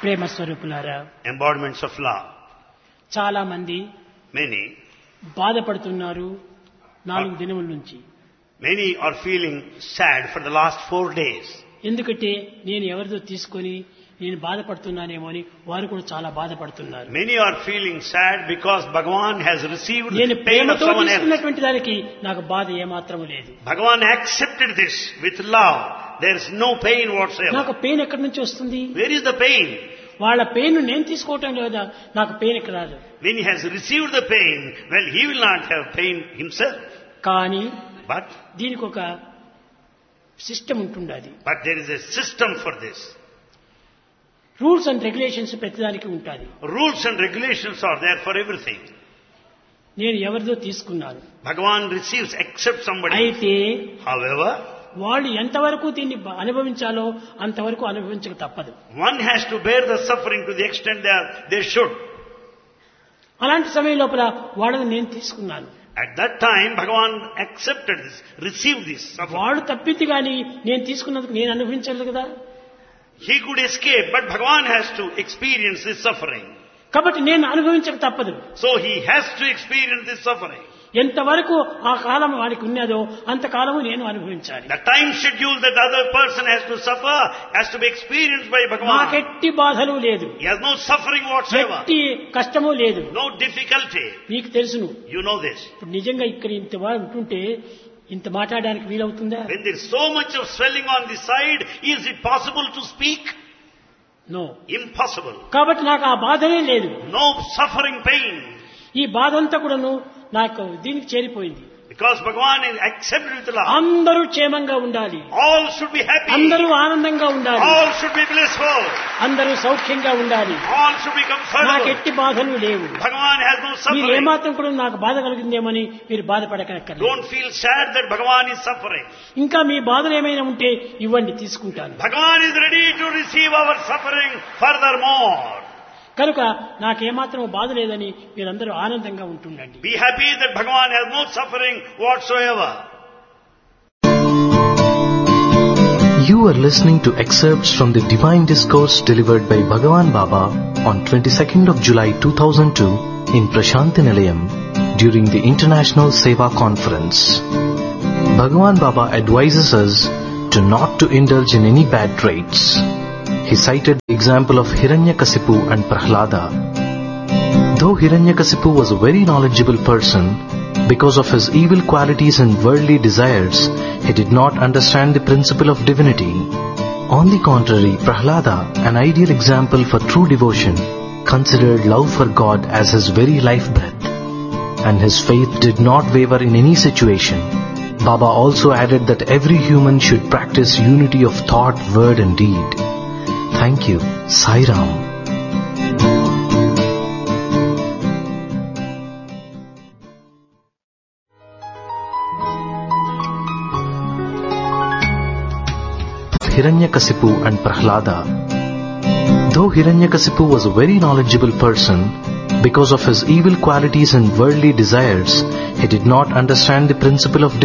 ప్రేమ స్వరూపులారా, embodiments of love. చాలా మంది Many బాధపడుతున్నారు 4 దినముల నుంచి. are feeling sad for the last 4 days. ఎందుకంటే నేను ఎవరిదో తీసుకొని నేను బాధపడుతున్నానేమో అని వారు కూడా చాలా బాధపడుతున్నారు. Many are feeling sad because Bhagavan has received నేను the pain of ప్రేమతో someone else. తీసుకున్నటువంటి దానికి నాకు బాధ ఏమాత్రం లేదు. Bhagavan accepted this with love. There is no pain whatsoever. నాకు పెయిన్ ఎక్కడి నుంచి వస్తుంది? Where is the pain? వాళ్ళ పెయిన్ నేను తీసుకోవటం లేదా, నాకు పెయిన్ ఎక్కడ రాదు. When he has received the pain, well, he will not have pain himself. కానీ But దీనికి ఒక సిస్టమ్ ఉంటుండాలి. there is a system for this. Rules and regulations ప్రతిదానికి ఉంటాయి. Rules and regulations are there for everything. నేను ఎవరిదో తీసుకున్నాను. Bhagavan receives, accepts somebody. అయితే However, వాళ్ళు ఎంతవరకు దీన్ని అనుభవించాలో అంతవరకు అనుభవించక తప్పదు. one has to bear the suffering to the extent they should. అలాంటి సమయం లోపల వాళ్ళని నేను తీసుకున్నాను. At that time, Bhagavan accepted this, received this suffering. వాళ్ళు తప్పింది కానీ నేను తీసుకున్నందుకు నేను అనుభవించలేదు కదా. He could escape, but Bhagavan has to experience this suffering. కాబట్టి నేను అనుభవించక తప్పదు. So he has to experience this suffering. ఎంతవరకు ఆ కాలం వాడికి ఉన్నదో అంతకాలము నేను అనుభవించాలి. The time schedule that the other person has to suffer has to be experienced by Bhagavan. నాకెట్టి బాధలు లేదు, He has no suffering whatsoever, ఎట్టి కష్టము లేదు. no difficulty. నీకు తెలుసును. You know this. ఇప్పుడు నిజంగా ఇక్కడ ఇంత వాడు ఉంటుంటే ఇంత మాట్లాడడానికి వీలవుతుందా? When there is so much of swelling on the side, is it possible to speak? No. Impossible. కాబట్టి నాకు ఆ బాధనే లేదు. No suffering, pain. ఈ బాధ అంతా కూడాను నాకు దీనికి చేరిపోయింది. Because Bhagavan is accepted with love. అందరూ క్షేమంగా ఉండాలి, All should be happy. అందరూ ఆనందంగా ఉండాలి, All should be blissful. అందరూ సౌఖ్యంగా ఉండాలి. All should be నాకు comfortable. ఎట్టి బాధలు లేవు. Bhagavan has no మీరు suffering. ఏమాత్రం కూడా నాకు బాధ కలిగిందేమని మీరు బాధపడకనక్కర్లేదు. Don't feel sad that Bhagavan is suffering. ఇంకా మీ బాధలు ఏమైనా ఉంటే ఇవ్వండి, తీసుకుంటాను. Bhagavan is ready to receive our suffering furthermore. కనుక నాకేమాత్రం బాధ లేదని మీరందరూ ఆనందంగా ఉంటుండండి. Be happy that Bhagavan has no suffering whatsoever. You are listening to excerpts from the Divine Discourse delivered by Bhagavan Baba on 22nd of July 2002 in Prashanti Nilayam during the International Seva Conference. Bhagavan Baba advises us to not to indulge in any bad traits. He cited the example of Hiranyakasipu and Prahlada. Though Hiranyakasipu was a very knowledgeable person, because of his evil qualities and worldly desires, he did not understand the principle of divinity. On the contrary, Prahlada, an ideal example for true devotion, considered love for God as his very life breath, and his faith did not waver in any situation. Baba also added that every human should practice unity of thought, word and deed. Thank you. Sai Ram. Hiranyakasipu and Prahlada. Though Hiranyakasipu was a very knowledgeable person, because of his evil qualities and worldly desires, he did not understand the principle of